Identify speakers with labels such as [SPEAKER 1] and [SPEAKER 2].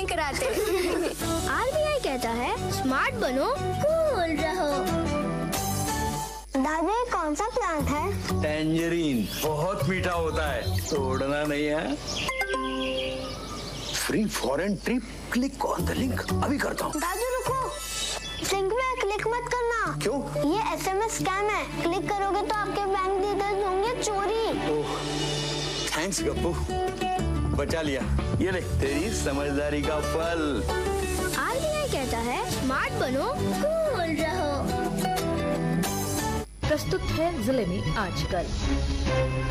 [SPEAKER 1] नहीं कराते।
[SPEAKER 2] RBI कहता है स्मार्ट बनो, कूल रहो। दादी कौन सा प्लांट है?
[SPEAKER 3] टैंजरीन, बहुत मीठा होता है, तोड़ना नहीं है।
[SPEAKER 4] Free foreign trip, click on the link. अभी करता हूँ।
[SPEAKER 2] दादू रुको, लिंक में क्लिक मत करना।
[SPEAKER 4] क्यों?
[SPEAKER 2] ये SMS स्कैम है, क्लिक करोगे तो आपके बैंक डिटेल्स होंगे चोरी।
[SPEAKER 3] ओह, थैंक्स गप्पू, बचा लिया। ये ले तेरी समझदारी का फल।
[SPEAKER 2] RBI कहता है स्मार्ट बनो, कूल रहो।
[SPEAKER 5] प्रस्तुत है जिले में आजकल।